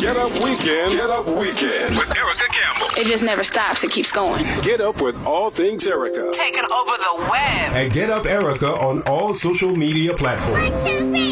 Get Up Weekend. Get Up Weekend with Erica Campbell. It just never stops. It keeps going. Get up with all things Erica. Taking over the web. And Get Up Erica on all social media platforms.